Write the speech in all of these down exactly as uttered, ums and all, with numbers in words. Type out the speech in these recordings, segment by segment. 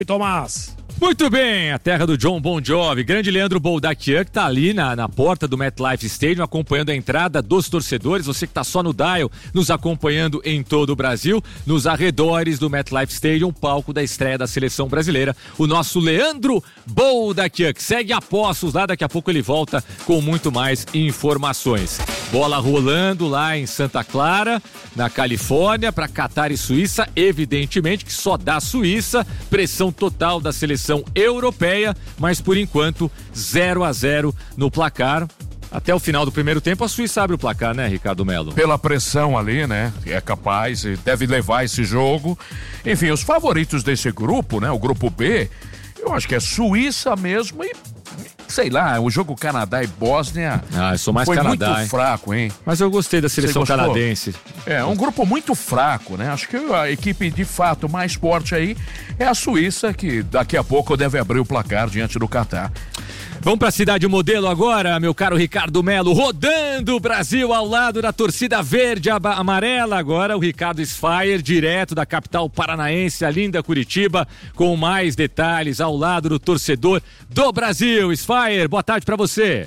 Tomás. Muito bem, a terra do John Bon Jovi, grande Leandro Boldaquian, que tá ali na, na porta do MetLife Stadium, acompanhando a entrada dos torcedores, você que tá só no dial, nos acompanhando em todo o Brasil, nos arredores do MetLife Stadium, palco da estreia da seleção brasileira, o nosso Leandro Boldaquian, que segue a postos lá, daqui a pouco ele volta com muito mais informações. Bola rolando lá em Santa Clara, na Califórnia, para Catar e Suíça, evidentemente que só dá Suíça, pressão total da seleção europeia, mas por enquanto zero a zero no placar. Até o final do primeiro tempo a Suíça abre o placar, né, Ricardo Melo? Pela pressão ali, né, é capaz, deve levar esse jogo. Enfim, os favoritos desse grupo, né, o grupo B, eu acho que é Suíça mesmo e sei lá, o jogo Canadá e Bósnia ah, eu sou mais foi Canadá, muito hein? fraco, hein? Mas eu gostei da seleção canadense. É, um grupo muito fraco, né? Acho que a equipe de fato mais forte aí é a Suíça, que daqui a pouco deve abrir o placar diante do Catar. Vamos para a cidade modelo agora, meu caro Ricardo Melo, rodando o Brasil ao lado da torcida verde amarela. Agora o Ricardo Sfayer, direto da capital paranaense, a linda Curitiba, com mais detalhes ao lado do torcedor do Brasil. Sfayer, boa tarde para você.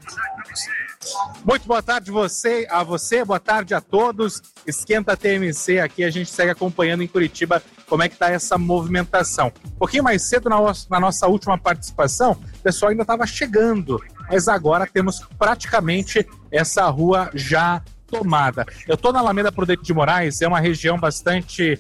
Muito boa tarde você, a você, boa tarde a todos. Esquenta T M C aqui, a gente segue acompanhando em Curitiba como é que está essa movimentação. Um pouquinho mais cedo, na, na nossa última participação, o pessoal ainda estava chegando, mas agora temos praticamente essa rua já tomada. Eu estou na Alameda Prudente de Moraes, é uma região bastante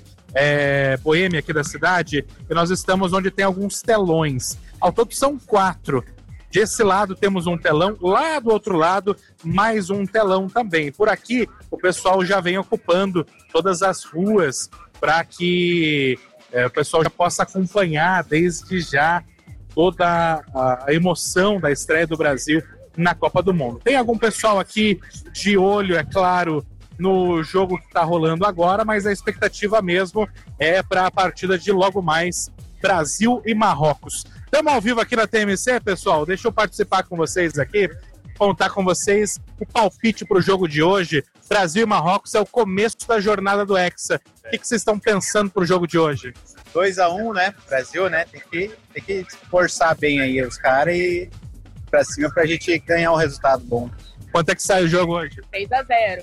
é, boêmia aqui da cidade, e nós estamos onde tem alguns telões. Ao todo são quatro. Desse lado temos um telão, lá do outro lado mais um telão também. Por aqui o pessoal já vem ocupando todas as ruas para que é, o pessoal já possa acompanhar desde já toda a, a emoção da estreia do Brasil na Copa do Mundo. Tem algum pessoal aqui de olho, é claro, no jogo que está rolando agora, mas a expectativa mesmo é para a partida de logo mais Brasil e Marrocos. Estamos ao vivo aqui na T M C, pessoal. Deixa eu participar com vocês aqui, contar com vocês o palpite para o jogo de hoje. Brasil e Marrocos é o começo da jornada do Hexa. O que, que vocês estão pensando para o jogo de hoje? dois a um, né? Brasil, né? Tem que, tem que forçar bem aí os caras e para cima para a gente ganhar um resultado bom. Quanto é que sai o jogo hoje? seis a zero.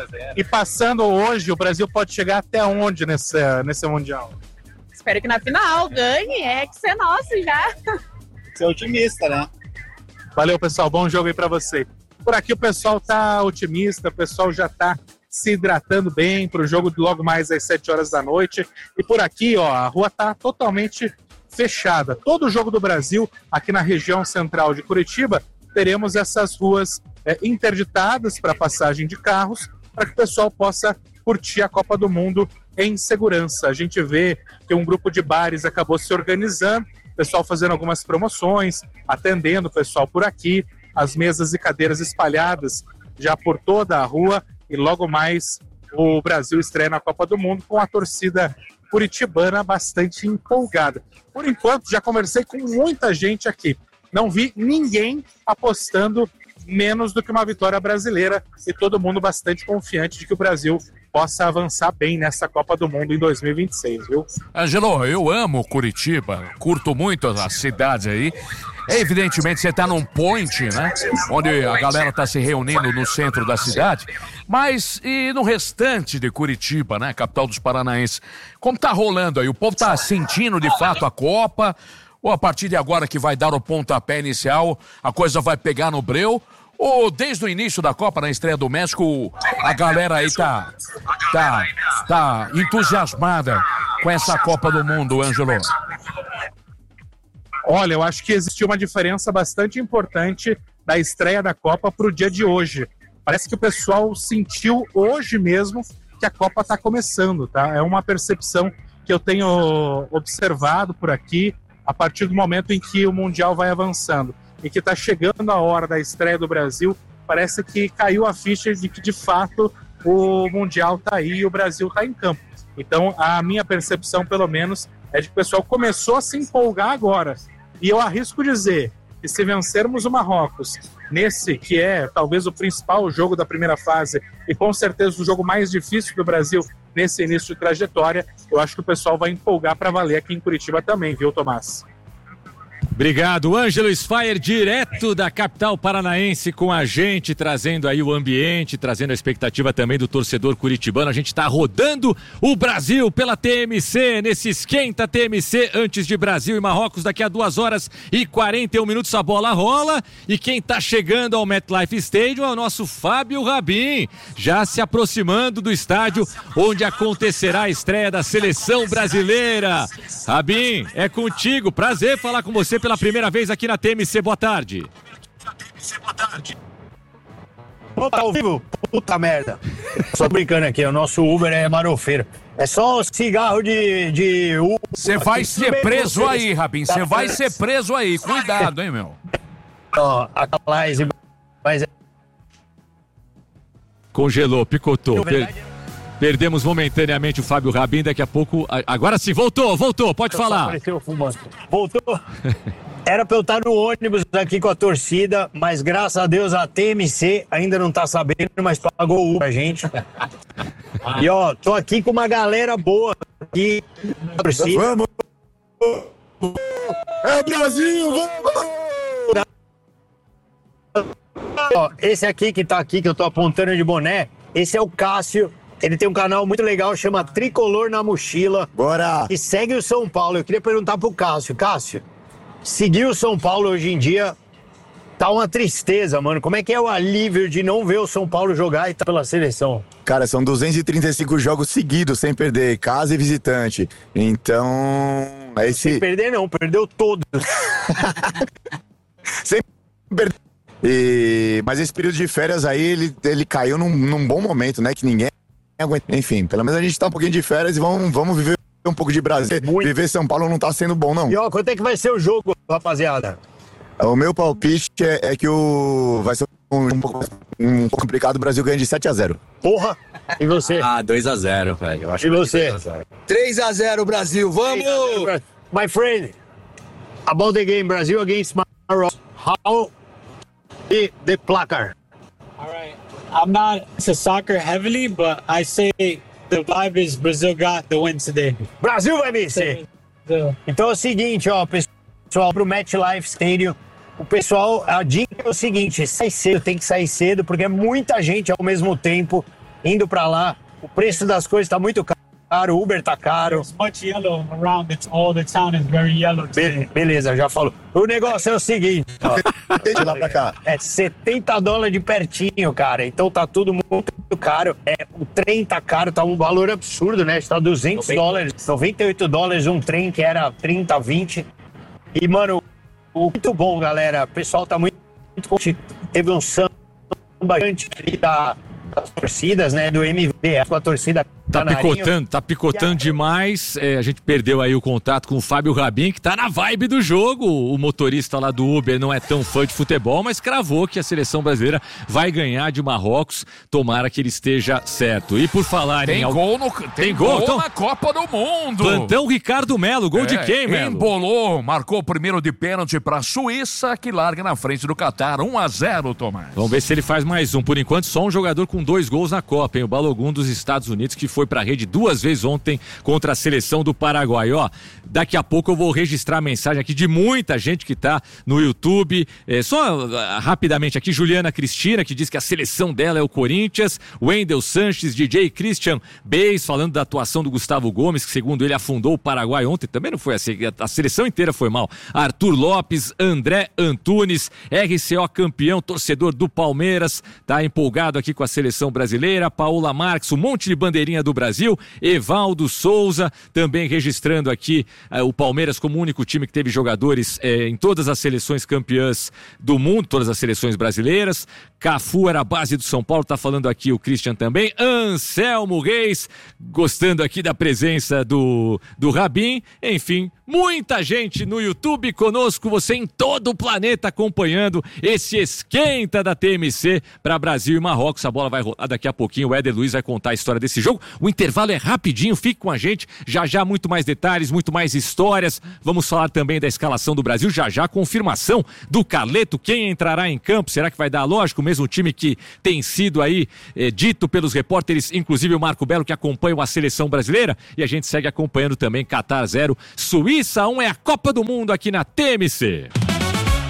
E passando hoje, o Brasil pode chegar até onde nesse, nesse Mundial? Espero que na final ganhe, é que é nosso já. Ser otimista, né? Valeu, pessoal, bom jogo aí pra você. Por aqui o pessoal tá otimista, o pessoal já tá se hidratando bem pro jogo de logo mais às sete horas da noite. E por aqui, ó, a rua tá totalmente fechada. Todo o jogo do Brasil, aqui na região central de Curitiba, teremos essas ruas é, interditadas para passagem de carros, para que o pessoal possa curtir a Copa do Mundo em segurança. A gente vê que um grupo de bares acabou se organizando, o pessoal fazendo algumas promoções, atendendo o pessoal por aqui, as mesas e cadeiras espalhadas já por toda a rua, e logo mais o Brasil estreia na Copa do Mundo com a torcida curitibana bastante empolgada. Por enquanto, já conversei com muita gente aqui, não vi ninguém apostando menos do que uma vitória brasileira, e todo mundo bastante confiante de que o Brasil possa avançar bem nessa Copa do Mundo em dois mil e vinte e seis, viu? Angelo, eu amo Curitiba, curto muito a cidade aí. Evidentemente você tá num point, né? Onde a galera tá se reunindo no centro da cidade. Mas e no restante de Curitiba, né? Capital dos paranaenses. Como tá rolando aí? O povo tá sentindo de fato a Copa? Ou a partir de agora que vai dar o pontapé inicial, a coisa vai pegar no breu? Ou desde o início da Copa, na estreia do México, a galera aí tá, tá, tá entusiasmada com essa Copa do Mundo, Ângelo? Olha, eu acho que existiu uma diferença bastante importante da estreia da Copa para o dia de hoje. Parece que o pessoal sentiu hoje mesmo que a Copa está começando, tá? É uma percepção que eu tenho observado por aqui a partir do momento em que o Mundial vai avançando e que está chegando a hora da estreia do Brasil. Parece que caiu a ficha de que, de fato, o Mundial está aí e o Brasil está em campo. Então, a minha percepção, pelo menos, é de que o pessoal começou a se empolgar agora. E eu arrisco dizer que se vencermos o Marrocos, nesse que é talvez o principal jogo da primeira fase, e com certeza o jogo mais difícil do Brasil nesse início de trajetória. Eu acho que o pessoal vai empolgar para valer aqui em Curitiba também, viu, Tomás? Obrigado, Ângelo Sfaier, direto da capital paranaense com a gente, trazendo aí o ambiente, trazendo a expectativa também do torcedor curitibano. A gente está rodando o Brasil pela T M C, nesse esquenta T M C, antes de Brasil e Marrocos, daqui a duas horas e quarenta e um minutos a bola rola. E quem está chegando ao MetLife Stadium é o nosso Fábio Rabin, já se aproximando do estádio onde acontecerá a estreia da seleção brasileira. Rabin, é contigo, prazer falar com você pela primeira vez aqui na T M C, boa tarde. Pô, tá ao vivo? Puta merda. Só brincando aqui, o nosso Uber é marofeiro. É só cigarro de... de Você vai ser preso aí, Rabin, você vai ser preso aí, cuidado, hein, meu. Ó, a Calais, mas... Congelou, picotou. Per... Perdemos momentaneamente o Fábio Rabin, daqui a pouco... Agora sim, voltou, voltou, pode falar. Voltou. Era pra eu estar no ônibus aqui com a torcida, mas graças a Deus a T M C ainda não tá sabendo, mas pagou o pra gente. E ó, tô aqui com uma galera boa aqui na torcida. Vamos! É Brasil, vamos! Ó, esse aqui que tá aqui, que eu tô apontando de boné, esse é o Cássio. Ele tem um canal muito legal, chama Tricolor na Mochila. Bora! E segue o São Paulo. Eu queria perguntar pro Cássio. Cássio, seguir o São Paulo hoje em dia tá uma tristeza, mano. Como é que é o alívio de não ver o São Paulo jogar e tá pela seleção? Cara, são duzentos e trinta e cinco jogos seguidos, sem perder, casa e visitante. Então, esse... Sem perder não, perdeu todos. Sem perder. E... Mas esse período de férias aí, ele, ele caiu num, num bom momento, né? Que ninguém aguenta. Enfim, pelo menos a gente tá um pouquinho de férias e vamos, vamos viver um pouco de Brasil. Muito. Viver São Paulo não tá sendo bom, não. E ó, quanto é que vai ser o jogo, rapaziada? O meu palpite é, é que o vai ser um, um, pouco, um pouco complicado, o Brasil ganha de sete a zero. Porra! E você? Ah, dois a zero, velho. Eu acho e você? três a zero Brasil, vamos! My friend, about the game Brazil against Morocco, how the, the placar? All right. I'm not into soccer heavily, but I say the vibe is Brazil got the win today. Brasil vai vencer. Então é o seguinte, ó, pessoal, pro MetLife Stadium, o pessoal, a dica é o seguinte, sai cedo, tem que sair cedo, porque é muita gente ao mesmo tempo indo pra lá. O preço das coisas tá muito caro, o Uber tá caro. There's much yellow around, it's all the town is very yellow. Be- beleza, já falou. O negócio é o seguinte, ó, de lá pra cá. É setenta dólares de pertinho, cara, então tá tudo muito caro. É, o trem tá caro, tá um valor absurdo, né? Está duzentos dólares, noventa e oito dólares um trem que era trinta, vinte. E, mano, muito bom, galera. O pessoal tá muito, muito teve um samba gigante ali da, das torcidas, né? Do M V S com a torcida. Tá Canarinho. picotando, tá picotando demais. É, a gente perdeu aí o contato com o Fábio Rabin, que tá na vibe do jogo. O motorista lá do Uber não é tão fã de futebol, mas cravou que a seleção brasileira vai ganhar de Marrocos. Tomara que ele esteja certo. E por falar tem em... Gol no, tem, tem gol, gol então? Na Copa do Mundo. Plantão Ricardo Melo, gol é, de quem, Melo? Embolou, marcou o primeiro de pênalti pra Suíça, que larga na frente do Catar, um a zero, Tomás. Vamos ver se ele faz mais um. Por enquanto, só um jogador com dois gols na Copa, hein? O Balogun dos Estados Unidos, que foi pra rede duas vezes ontem contra a seleção do Paraguai. Ó, daqui a pouco eu vou registrar a mensagem aqui de muita gente que tá no YouTube. É, só uh, rapidamente aqui, Juliana Cristina, que diz que a seleção dela é o Corinthians. Wendel Sanches, D J Christian Beis, falando da atuação do Gustavo Gomes, que segundo ele afundou o Paraguai ontem. Também não foi assim, a seleção inteira foi mal. Arthur Lopes, André Antunes, R C O campeão, torcedor do Palmeiras, tá empolgado aqui com a seleção brasileira. Paola Marques, um monte de bandeirinha do Brasil. Evaldo Souza, também registrando aqui uh, o Palmeiras como o único time que teve jogadores eh, em todas as seleções campeãs do mundo, todas as seleções brasileiras. Cafu era a base do São Paulo, tá falando aqui o Christian também. Anselmo Reis, gostando aqui da presença do, do Rabin. Enfim, muita gente no YouTube conosco, você em todo o planeta acompanhando esse esquenta da T M C para Brasil e Marrocos. A bola vai rolar daqui a pouquinho, o Éder Luiz vai contar a história desse jogo. O intervalo é rapidinho, fique com a gente, já já muito mais detalhes, muito mais histórias. Vamos falar também da escalação do Brasil, já já confirmação do Carleto, quem entrará em campo, será que vai dar lógico, o mesmo time que tem sido aí eh, dito pelos repórteres, inclusive o Marco Belo, que acompanha a seleção brasileira, e a gente segue acompanhando também Qatar zero, Suíça um, é a Copa do Mundo aqui na T M C.